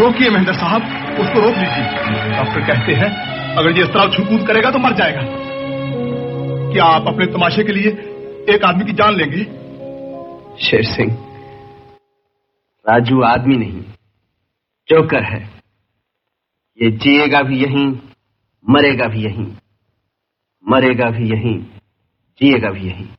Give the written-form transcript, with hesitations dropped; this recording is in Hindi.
रोकिए महेंद्र साहब, उसको रोक लीजिए। डॉक्टर कहते हैं अगर ये इस तरह छूट करेगा तो मर जाएगा। क्या आप अपने तमाशे के लिए एक आदमी की जान लेंगे? शेर सिंह, राजू आदमी नहीं, जोकर है। ये जिएगा भी यहीं, मरेगा भी यहीं, मरेगा भी यहीं, जिएगा भी यहीं।